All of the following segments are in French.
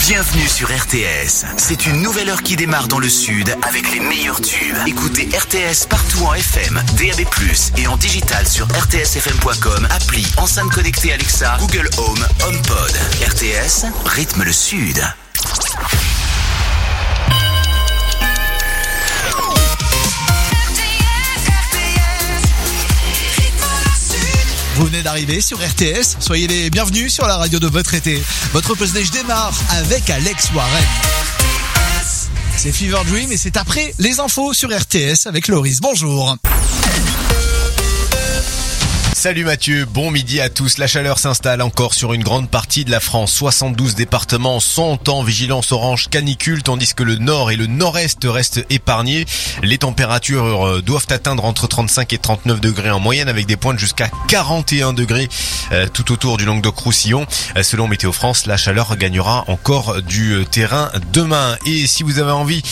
Bienvenue sur RTS. C'est une nouvelle heure qui démarre dans le sud avec les meilleurs tubes. Écoutez RTS partout en FM, DAB+, et en digital sur rtsfm.com, appli, enceinte connectée Alexa, Google Home, HomePod. RTS, rythme le sud. Vous venez d'arriver sur RTS, soyez les bienvenus sur la radio de votre été. Votre pause-neige démarre avec Alex Warren. C'est Fever Dream et c'est après les infos sur RTS avec Loris. Bonjour. Salut Mathieu, bon midi à tous. La chaleur s'installe encore sur une grande partie de la France. 72 départements sont en vigilance orange canicule, tandis que le nord et le nord-est restent épargnés. Les températures doivent atteindre entre 35 et 39 degrés en moyenne, avec des pointes jusqu'à 41 degrés tout autour du Languedoc-Roussillon. Selon Météo France, la chaleur gagnera encore du terrain demain. Et si vous avez envie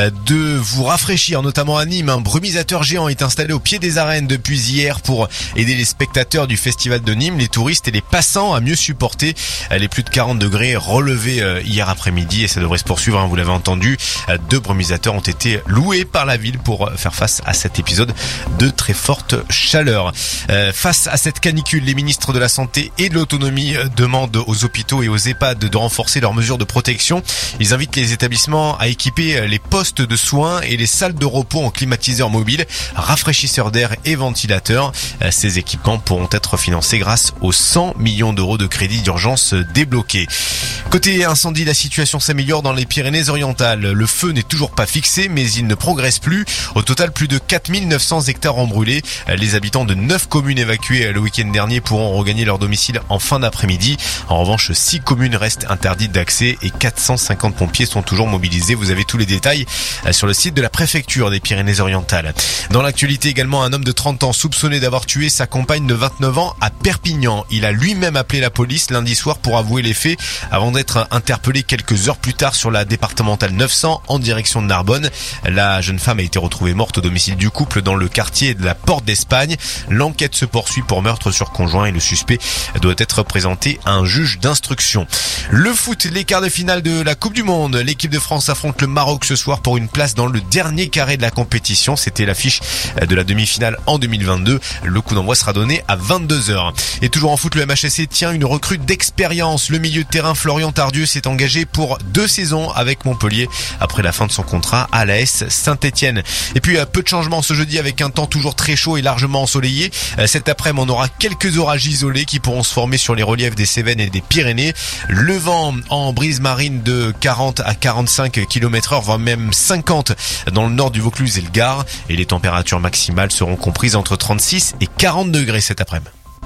de vous rafraîchir, notamment à Nîmes, un brumisateur géant est installé au pied des arènes depuis hier pour aider les spectateurs du festival de Nîmes, les touristes et les passants à mieux supporter les plus de 40 degrés relevés hier après-midi, et ça devrait se poursuivre, vous l'avez entendu. 2 brumisateurs ont été loués par la ville pour faire face à cet épisode de très forte chaleur. Face à cette canicule, les ministres de la Santé et de l'Autonomie demandent aux hôpitaux et aux EHPAD de renforcer leurs mesures de protection. Ils invitent les établissements à équiper les postes de soins et les salles de repos en climatiseurs mobiles, rafraîchisseurs d'air et ventilateurs. Ces équipements pourront être financés grâce aux 100 millions d'euros de crédits d'urgence débloqués. Côté incendie, la situation s'améliore dans les Pyrénées-Orientales. Le feu n'est toujours pas fixé, mais il ne progresse plus. Au total, plus de 4900 hectares ont brûlé. Les habitants de 9 communes évacuées le week-end dernier pourront regagner leur domicile en fin d'après-midi. En revanche, 6 communes restent interdites d'accès et 450 pompiers sont toujours mobilisés. Vous avez tous les détails sur le site de la préfecture des Pyrénées-Orientales. Dans l'actualité également, un homme de 30 ans soupçonné d'avoir tué sa compagne de 29 ans à Perpignan. Il a lui-même appelé la police lundi soir pour avouer les faits avant d'être interpellé quelques heures plus tard sur la départementale 900 en direction de Narbonne. La jeune femme a été retrouvée morte au domicile du couple dans le quartier de la Porte d'Espagne. L'enquête se poursuit pour meurtre sur conjoint et le suspect doit être présenté à un juge d'instruction. Le foot, les quarts de finale de la Coupe du Monde. L'équipe de France affronte le Maroc ce soir pour une place dans le dernier carré de la compétition. C'était l'affiche de la demi-finale en 2022. Le coup d'envoi sera donné à 22h. Et toujours en foot, le MHSC tient une recrue d'expérience. Le milieu de terrain Florian Tardieu s'est engagé pour 2 saisons avec Montpellier après la fin de son contrat à l'AS Saint-Etienne. Et puis peu de changements ce jeudi avec un temps toujours très chaud et largement ensoleillé. Cet après-midi, on aura quelques orages isolés qui pourront se former sur les reliefs des Cévennes et des Pyrénées. Le vent en brise marine de 40 à 45 km/h, voire même 50 dans le nord du Vaucluse et le Gard. Et les températures maximales seront comprises entre 36 et 40 degrés cet après-midi.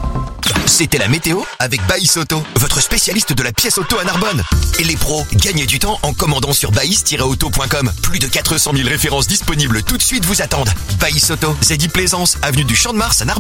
C'était la météo avec Baïs Auto, votre spécialiste de la pièce auto à Narbonne. Et les pros, gagnez du temps en commandant sur baïs-auto.com. Plus de 400 000 références disponibles tout de suite vous attendent. Baïs Auto, Zeddy Plaisance, avenue du Champ de Mars à Narbonne.